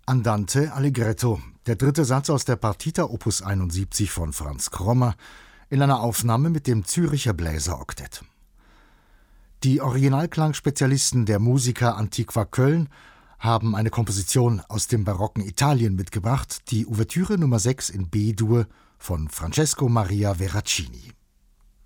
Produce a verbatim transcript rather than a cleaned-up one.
Andante Allegretto, der dritte Satz aus der Partita Opus einundsiebzig von Franz Krommer, in einer Aufnahme mit dem Zürcher Bläseroktett. Die Originalklangspezialisten der Musica Antiqua Köln haben eine Komposition aus dem barocken Italien mitgebracht, die Ouvertüre Nummer sechs in B-Dur von Francesco Maria Veracini.